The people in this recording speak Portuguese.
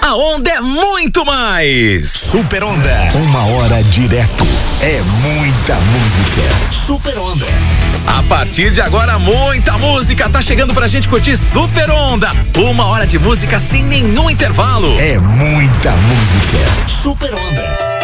A onda é muito mais. Super Onda. 1 hora direto. É muita música. Super Onda. A partir de agora, muita música tá chegando pra gente curtir Super Onda. 1 hora de música sem nenhum intervalo. É muita música. Super Onda.